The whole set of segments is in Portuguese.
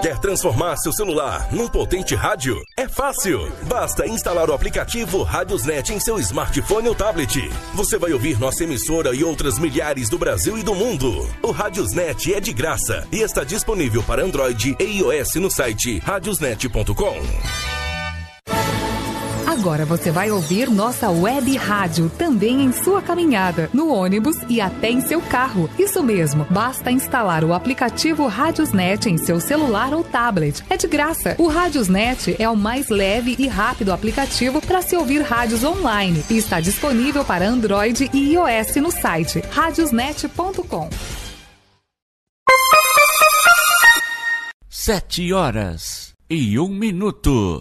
Quer transformar seu celular num potente rádio? É fácil! Basta instalar o aplicativo Radiosnet em seu smartphone ou tablet. Você vai ouvir nossa emissora e outras milhares do Brasil e do mundo. O Radiosnet é de graça e está disponível para Android e iOS no site radiosnet.com. Agora você vai ouvir nossa web rádio também em sua caminhada, no ônibus e até em seu carro. Isso mesmo, basta instalar o aplicativo Radiosnet em seu celular ou tablet. É de graça. O Radiosnet é o mais leve e rápido aplicativo para se ouvir rádios online e está disponível para Android e iOS no site radiosnet.com. 7h01.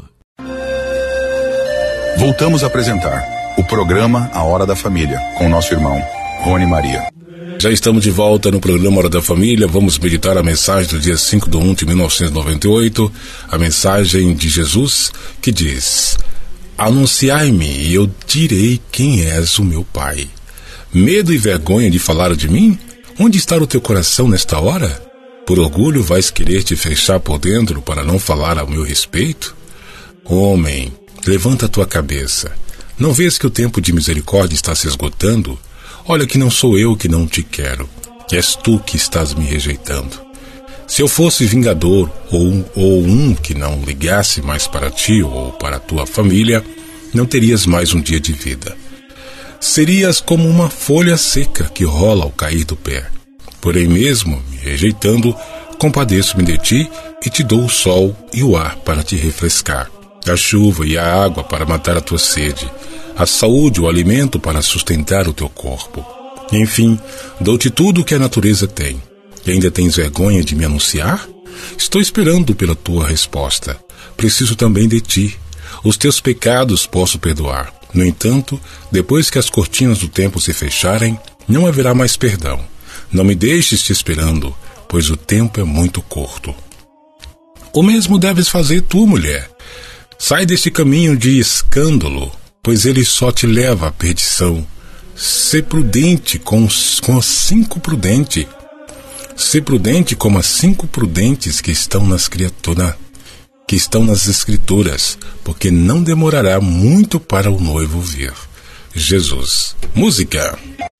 Voltamos a apresentar o programa A Hora da Família, com nosso irmão, Rony Maria. Já estamos de volta no programa Hora da Família. Vamos meditar a mensagem do dia 5/1 de 1998, a mensagem de Jesus que diz: Anunciai-me e eu direi quem és o meu Pai. Medo e vergonha de falar de mim? Onde está o teu coração nesta hora? Por orgulho vais querer te fechar por dentro para não falar a meu respeito? Homem, levanta a tua cabeça. Não vês que o tempo de misericórdia está se esgotando? Olha que não sou eu que não te quero. És tu que estás me rejeitando. Se eu fosse vingador ou um que não ligasse mais para ti ou para a tua família, não terias mais um dia de vida. Serias como uma folha seca que rola ao cair do pé. Porém, mesmo me rejeitando, compadeço-me de ti e te dou o sol e o ar para te refrescar, a chuva e a água para matar a tua sede, a saúde e o alimento para sustentar o teu corpo. Enfim, dou-te tudo o que a natureza tem. E ainda tens vergonha de me anunciar? Estou esperando pela tua resposta. Preciso também de ti. Os teus pecados posso perdoar. No entanto, depois que as cortinas do tempo se fecharem, não haverá mais perdão. Não me deixes te esperando, pois o tempo é muito curto. O mesmo deves fazer tu, mulher. Sai deste caminho de escândalo, pois ele só te leva à perdição. Sê prudente como as 5 prudentes. Sê prudente como as 5 prudentes que estão nas escrituras, porque não demorará muito para o noivo vir. Jesus. Música.